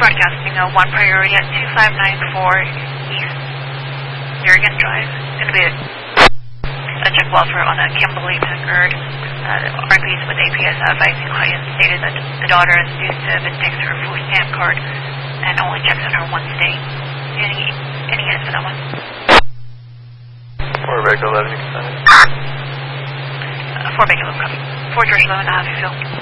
broadcasting 1 priority at 2594 East Jurgen Drive. It's going to be a check welfare on a Kimberly Packard. RPs with APS advising client stated that the daughter is abusive and takes her food stamp card and only checks on her one state. Any answer for that one? 4 Baker 11, you can send it. 4 Baker 11, copy. 4 George 11, I'll have you, Phil.